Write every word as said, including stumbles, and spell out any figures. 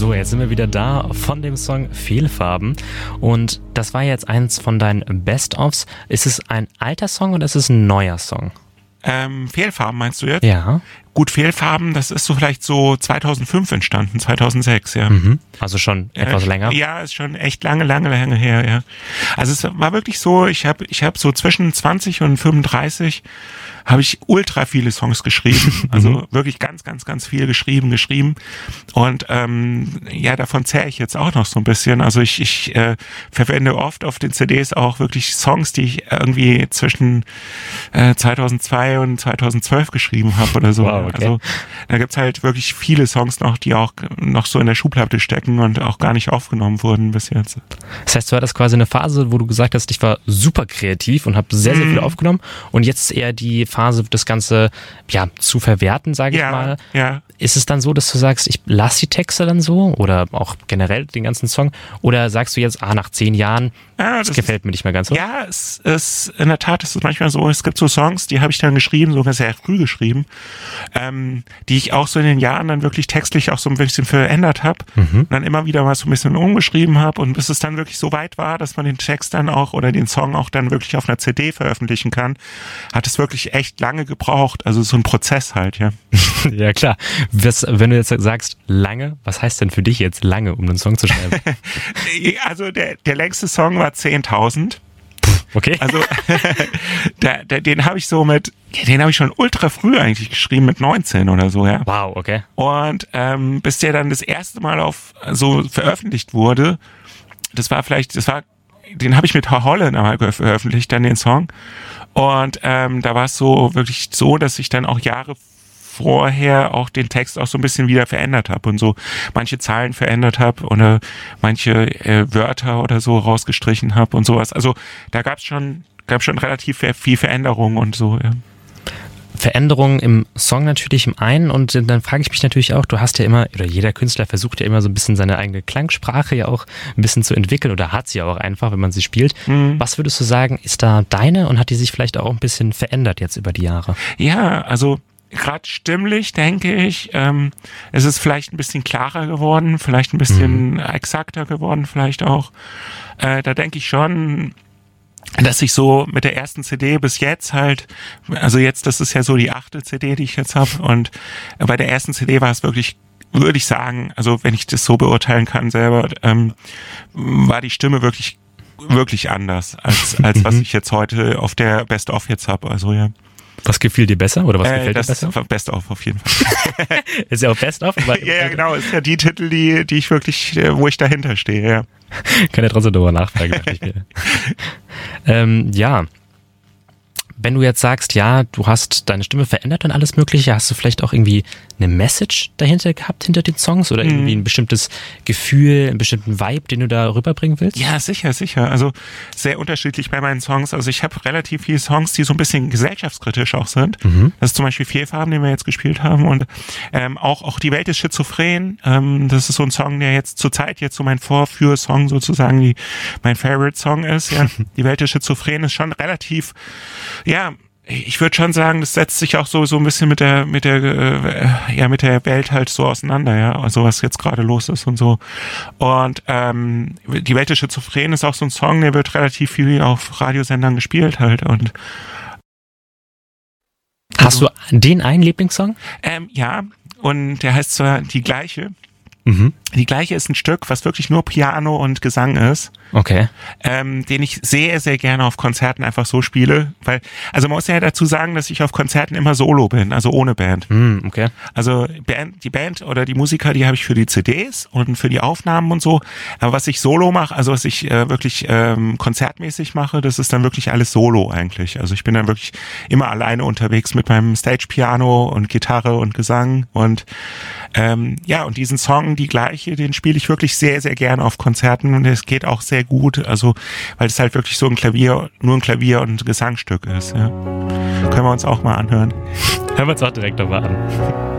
So, jetzt sind wir wieder da von dem Song Fehlfarben und das war jetzt eins von deinen Best-ofs. Ist es ein alter Song oder ist es ein neuer Song? Ähm, Fehlfarben meinst du jetzt? Ja. Gut, Fehlfarben, das ist so vielleicht so zweitausendfünf entstanden, zweitausendsechs, ja. Mhm. Also schon etwas äh, länger? Ja, ist schon echt lange, lange, lange her, ja. Also es war wirklich so, ich habe ich hab so zwischen zwanzig und fünfunddreißig habe ich ultra viele Songs geschrieben. Also mhm. wirklich ganz, ganz, ganz viel geschrieben, geschrieben. Und ähm, ja, davon zähre ich jetzt auch noch so ein bisschen. Also ich, ich äh, verwende oft auf den C Ds auch wirklich Songs, die ich irgendwie zwischen äh, zweitausendzwei und zweitausendzwölf geschrieben habe oder so. Wow, okay. Also da gibt's halt wirklich viele Songs noch, die auch noch so in der Schublade stecken und auch gar nicht aufgenommen wurden bis jetzt. Das heißt, du hattest quasi eine Phase, wo du gesagt hast, ich war super kreativ und habe sehr, sehr viel Mhm. aufgenommen und jetzt ist eher die Phase, das Ganze ja zu verwerten, sage ich Ja, mal. ja. Ist es dann so, dass du sagst, ich lasse die Texte dann so oder auch generell den ganzen Song oder sagst du jetzt, ah, nach zehn Jahren, Ja, das, das gefällt mir nicht mehr ganz so? Ja, es ist in der Tat ist es manchmal so, es gibt so Songs, die habe ich dann geschrieben, sogar sehr früh geschrieben, ähm, die ich auch so in den Jahren dann wirklich textlich auch so ein bisschen verändert habe Mhm. und dann immer wieder mal so ein bisschen umgeschrieben habe und bis es dann wirklich so weit war, dass man den Text dann auch oder den Song auch dann wirklich auf einer C D veröffentlichen kann, hat es wirklich echt lange gebraucht, also so ein Prozess halt, ja. Ja, klar. Was, wenn du jetzt sagst, lange, was heißt denn für dich jetzt lange, um einen Song zu schreiben? Also der, der längste Song war zehntausend. Okay. Also der, der, den habe ich so mit, den habe ich schon ultra früh eigentlich geschrieben, mit neunzehn oder so, ja. Wow, okay. Und ähm, bis der dann das erste Mal auf so veröffentlicht wurde, das war vielleicht, das war, den habe ich mit Holland einmal veröffentlicht, dann den Song. Und ähm, da war es so wirklich so, dass ich dann auch Jahre vorher auch den Text auch so ein bisschen wieder verändert habe und so manche Zahlen verändert habe oder manche äh, Wörter oder so rausgestrichen habe und sowas. Also da gab es schon, gab schon relativ viel Veränderung und so, ja. Veränderungen im Song natürlich im einen und dann frage ich mich natürlich auch, du hast ja immer, oder jeder Künstler versucht ja immer so ein bisschen seine eigene Klangsprache ja auch ein bisschen zu entwickeln oder hat sie ja auch einfach, wenn man sie spielt. Mhm. Was würdest du sagen, ist da deine und hat die sich vielleicht auch ein bisschen verändert jetzt über die Jahre? Ja, also gerade stimmlich denke ich, ähm, es ist vielleicht ein bisschen klarer geworden, vielleicht ein bisschen mhm. exakter geworden, vielleicht auch. Äh, da denke ich schon, dass ich so mit der ersten C D bis jetzt halt, also jetzt, das ist ja so die achte C D, die ich jetzt habe und bei der ersten C D war es wirklich, würde ich sagen, also wenn ich das so beurteilen kann selber, ähm, war die Stimme wirklich, wirklich anders als, als was ich jetzt heute auf der Best-of jetzt habe, also ja. Was gefiel dir besser oder was äh, gefällt dir besser? Das ist Best-of auf jeden Fall. Ist ja auch Best-of? Ja, ja, genau. Ist ja die Titel, die, die ich wirklich, wo ich dahinter stehe, ja. Kann ja trotzdem darüber nachfragen, dachte ich mir. ähm, ja. Wenn du jetzt sagst, ja, du hast deine Stimme verändert und alles Mögliche, hast du vielleicht auch irgendwie eine Message dahinter gehabt, hinter den Songs oder irgendwie ein bestimmtes Gefühl, einen bestimmten Vibe, den du da rüberbringen willst? Ja, sicher, sicher. Also sehr unterschiedlich bei meinen Songs. Also ich habe relativ viele Songs, die so ein bisschen gesellschaftskritisch auch sind. Mhm. Das ist zum Beispiel Fehlfarben, den wir jetzt gespielt haben und ähm, auch auch die Welt ist schizophren. Ähm, das ist so ein Song, der jetzt zurzeit jetzt so mein Vorführsong sozusagen, die, mein Favorite-Song ist. Ja, die Welt ist schizophren ist schon relativ, ja, ich würde schon sagen, das setzt sich auch so so ein bisschen mit der mit der äh, ja mit der Welt halt so auseinander, ja, also was jetzt gerade los ist und so. Und ähm, die Welt ist schizophren ist auch so ein Song, der wird relativ viel auf Radiosendern gespielt halt und hast du den einen Lieblingssong? Ähm, ja, und der heißt zwar Die Gleiche. Mhm. Die Gleiche ist ein Stück, was wirklich nur Piano und Gesang ist. Okay. Ähm, den ich sehr, sehr gerne auf Konzerten einfach so spiele, weil, also man muss ja dazu sagen, dass ich auf Konzerten immer solo bin, also ohne Band. Mhm, okay. Also Band, die Band oder die Musiker, die habe ich für die C Ds und für die Aufnahmen und so, aber was ich solo mache, also was ich äh, wirklich ähm, konzertmäßig mache, das ist dann wirklich alles solo eigentlich. Also ich bin dann wirklich immer alleine unterwegs mit meinem Stage-Piano und Gitarre und Gesang und ähm, ja, und diesen Song, Die Gleiche, den spiele ich wirklich sehr, sehr gerne auf Konzerten und es geht auch sehr gut, also weil es halt wirklich so ein Klavier, nur ein Klavier- und Gesangstück ist. Ja. Können wir uns auch mal anhören. Hören wir uns auch direkt nochmal an.